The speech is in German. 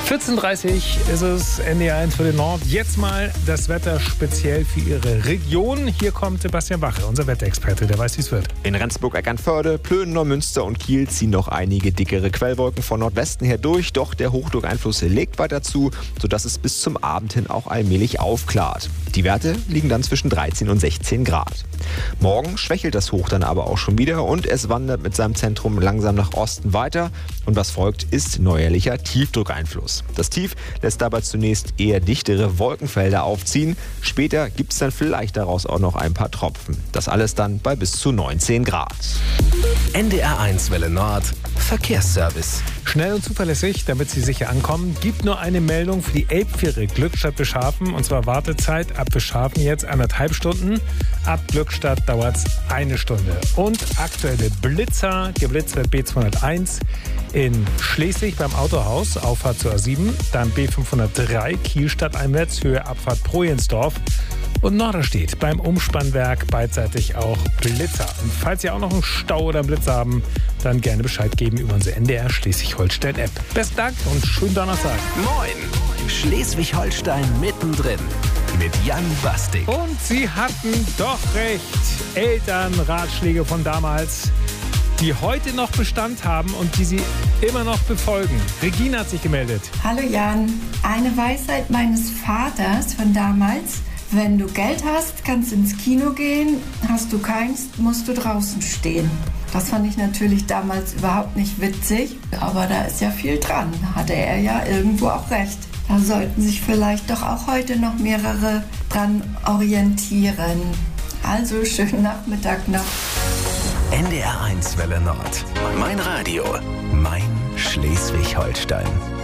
14:30 ist es, NDR1 für den Nord. Jetzt mal das Wetter speziell für Ihre Region. Hier kommt Sebastian Wache, unser Wetterexperte, der weiß, wie es wird. In Rendsburg, Eckernförde, Plön, Neumünster und Kiel ziehen noch einige dickere Quellwolken von Nordwesten her durch. Doch der Hochdruckeinfluss legt weiter zu, sodass es bis zum Abend hin auch allmählich aufklart. Die Werte liegen dann zwischen 13 und 16 Grad. Morgen schwächelt das Hoch dann aber auch schon wieder und es wandert mit seinem Zentrum langsam nach Osten weiter. Und was folgt, ist neuerlicher Tiefdruckeinfluss. Das Tief lässt dabei zunächst eher dichtere Wolkenfelder aufziehen. Später gibt es dann vielleicht daraus auch noch ein paar Tropfen. Das alles dann bei bis zu 19 Grad. NDR1 Welle Nord, Verkehrsservice. Schnell und zuverlässig, damit Sie sicher ankommen, gibt nur eine Meldung für die Elbphäre Glückstadt Bischhafen. Und zwar Wartezeit ab Bischhafen jetzt 1,5 Stunden. Ab Glückstadt dauert es 1 Stunde. Und aktuelle Blitzer, geblitzt wird B201 in Schleswig beim Autohaus, Auffahrt zur A7. Dann B503 Kiel stadteinwärts, Höhe Abfahrt Projensdorf. Und Norderstedt beim Umspannwerk beidseitig auch Blitzer. Und falls Sie auch noch einen Stau oder einen Blitzer haben, dann gerne Bescheid geben über unsere NDR Schleswig-Holstein-App. Besten Dank und schönen Donnerstag. Moin! Schleswig-Holstein mittendrin mit Jan Bastik. Und Sie hatten doch recht. Elternratschläge von damals, die heute noch Bestand haben und die Sie immer noch befolgen. Regina hat sich gemeldet. Hallo Jan, eine Weisheit meines Vaters von damals. Wenn du Geld hast, kannst du ins Kino gehen. Hast du keins, musst du draußen stehen. Das fand ich natürlich damals überhaupt nicht witzig. Aber da ist ja viel dran. Hatte er ja irgendwo auch recht. Da sollten sich vielleicht doch auch heute noch mehrere dran orientieren. Also schönen Nachmittag noch. NDR1 Welle Nord. Mein Radio. Mein Schleswig-Holstein.